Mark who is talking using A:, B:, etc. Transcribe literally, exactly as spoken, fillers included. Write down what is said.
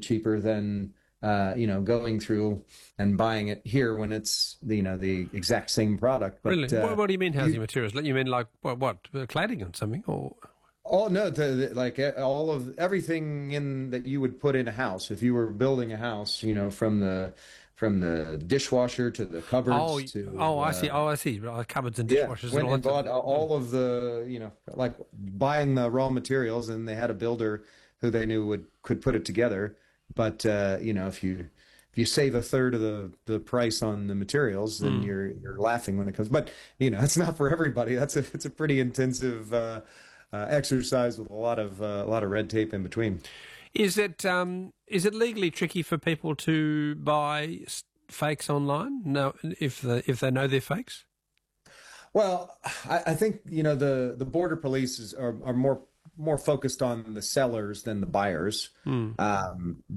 A: cheaper than uh, you know, going through and buying it here when it's the, you know, the exact same product. But
B: Really?
A: uh,
B: What, what do you mean housing
A: you,
B: materials? Like, you mean like what, what uh, cladding or something? Or
A: oh no, the, the- like uh, all of everything in that you would put in a house if you were building a house, you know, from the from the dishwasher to the
B: oh,
A: cupboards
B: y- oh,
A: to
B: I see.
A: uh,
B: Oh, I see. Right, cupboards and
A: yeah,
B: dishwashers and
A: went
B: all
A: and
B: that.
A: bought
B: Mm.
A: all of the, you know, like buying the raw materials, and they had a builder who they knew would could put it together. But uh, you know, if you if you save a third of the the price on the materials, then
B: Mm.
A: you're you're laughing when it comes. But you know, it's not for everybody. That's a it's a pretty intensive uh, uh, exercise with a lot of uh, a lot of red tape in between.
B: Is it um, is it legally tricky for people to buy s- fakes online? No, if the, if they know they're fakes.
A: Well, I, I think you know the the border police is, are are more more focused on the sellers than the buyers.
B: Mm.
A: Um,